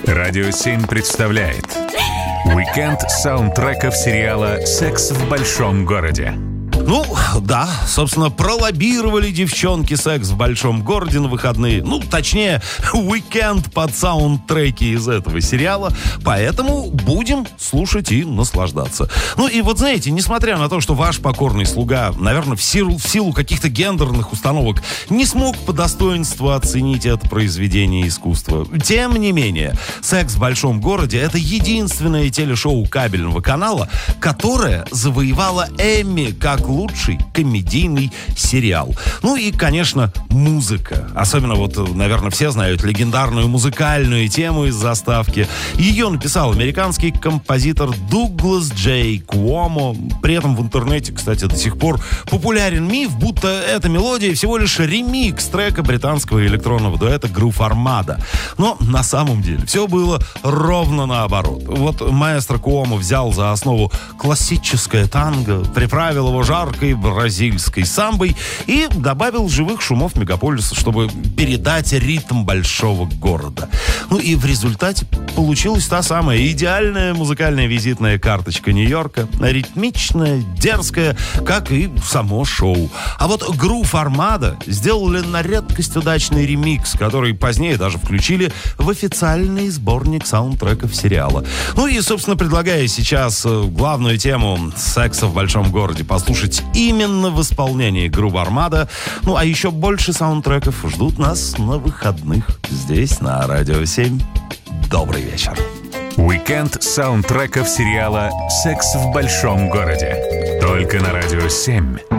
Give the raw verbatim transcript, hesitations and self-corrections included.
Радио семь представляет уикенд саундтреков сериала «Секс в большом городе». Ну, да, собственно, пролоббировали девчонки «Секс в большом городе» на выходные. Ну, точнее, уикенд под саундтреки из этого сериала. Поэтому будем слушать и наслаждаться. Ну, и вот знаете, несмотря на то, что ваш покорный слуга, наверное, в силу, в силу каких-то гендерных установок не смог по достоинству оценить это произведение искусства, тем не менее, «Секс в большом городе» — это единственное телешоу кабельного канала, которое завоевало Эмми как лучший комедийный сериал. Ну и, конечно, музыка. Особенно вот, наверное, все знают легендарную музыкальную тему из заставки. Ее написал американский композитор Дуглас Джей Куомо. При этом в интернете, кстати, до сих пор популярен миф, будто эта мелодия всего лишь ремикс трека британского электронного дуэта Groove Armada. Но на самом деле все было ровно наоборот. Вот маэстро Куомо взял за основу классическое танго, приправил его жаркой бразильской самбой и добавил живых шумов мегаполиса, чтобы передать ритм большого города. Ну и в результате получилась та самая идеальная музыкальная визитная карточка Нью-Йорка, ритмичная, дерзкая, как и само шоу. А вот Groove Armada сделали на редкость удачный ремикс, который позднее даже включили в официальный сборник саундтреков сериала. Ну и, собственно, предлагаю сейчас главную тему «Секса в большом городе» послушать именно в исполнении Groove Armada. Ну, а еще больше саундтреков ждут нас на выходных здесь, на Радио семь. Добрый вечер. Уикенд саундтреков сериала «Секс в большом городе». Только на Радио семь.